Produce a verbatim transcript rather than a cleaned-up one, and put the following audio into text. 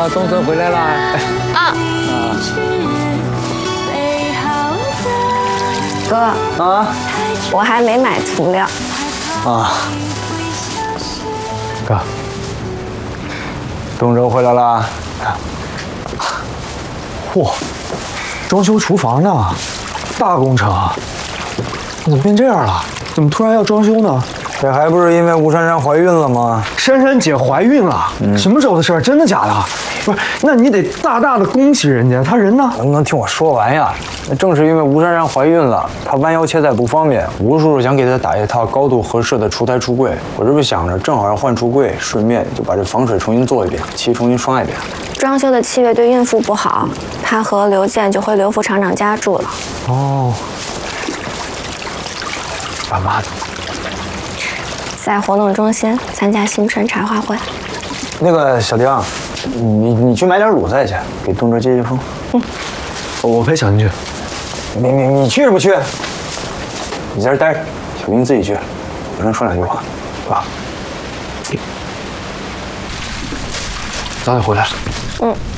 啊，东森回来啦！ 啊啊！ 哥啊！ 我还没买涂料。 啊！哥，东哲回来啦！嚯，装修厨房呢，大工程啊！怎么变这样了？怎么突然要装修呢？ 这还不是因为吴珊珊怀孕了吗？ 珊珊姐怀孕了，嗯、什么时候的事儿？真的假的？不是，那你得大大的恭喜人家，她人呢？ 能不能听我说完呀？那正是因为吴珊珊怀孕了，她弯腰切菜不方便，吴叔叔想给她打一套高度合适的厨台橱柜。我这不想着正好要换橱柜，顺便就把这防水重新做一遍，漆重新刷一遍。 装修的七月对孕妇不好，她和刘健就回刘副厂长家住了。 哦，爸妈呢？ 在活动中心参加新春茶话会。 那个小丁，你你去买点卤菜去，给东哲接接风。 嗯，我陪小丁去。 你你你去是不去？你在这待着，小丁自己去。我跟他说两句话，啊。 早点回来。 嗯。